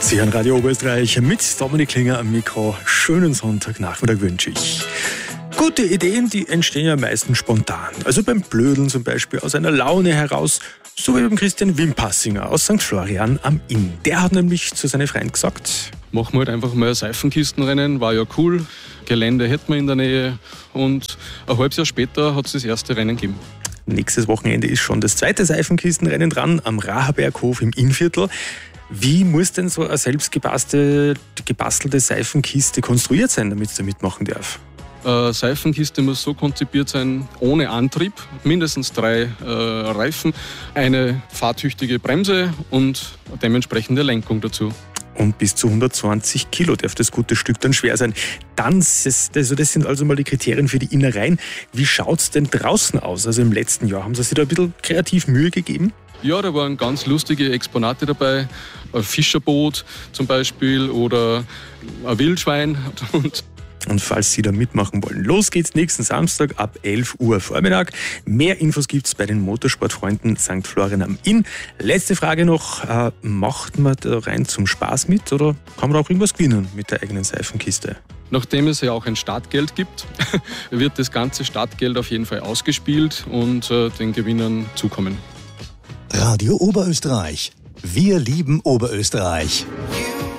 Sie hören Radio Oberösterreich mit Dominik Klinger am Mikro. Schönen Sonntagnachmittag wünsche ich. Gute Ideen, die entstehen ja meistens spontan. Also beim Blödeln zum Beispiel, aus einer Laune heraus. So wie beim Christian Wimpassinger aus St. Florian am Inn. Der hat nämlich zu seinen Freunden gesagt: Machen wir halt einfach mal ein Seifenkistenrennen, war ja cool. Gelände hätten wir in der Nähe. Und ein halbes Jahr später hat es das erste Rennen gegeben. Nächstes Wochenende ist schon das zweite Seifenkistenrennen dran am Rahaberghof im Innviertel. Wie muss denn so eine selbst gebastelte Seifenkiste konstruiert sein, damit es da mitmachen darf? Eine Seifenkiste muss so konzipiert sein, ohne Antrieb, mindestens 3 Reifen, eine fahrtüchtige Bremse und eine dementsprechende Lenkung dazu. Und bis zu 120 Kilo darf das gute Stück dann schwer sein. Das sind also mal die Kriterien für die Innereien. Wie schaut es denn draußen aus? Also im letzten Jahr haben Sie sich da ein bisschen kreativ Mühe gegeben? Ja, da waren ganz lustige Exponate dabei. Ein Fischerboot zum Beispiel oder ein Wildschwein. Und falls Sie da mitmachen wollen, los geht's nächsten Samstag ab 11 Uhr Vormittag. Mehr Infos gibt's bei den Motorsportfreunden St. Florian am Inn. Letzte Frage noch, macht man da rein zum Spaß mit oder kann man auch irgendwas gewinnen mit der eigenen Seifenkiste? Nachdem es ja auch ein Startgeld gibt, wird das ganze Startgeld auf jeden Fall ausgespielt und den Gewinnern zukommen. Radio Oberösterreich. Wir lieben Oberösterreich.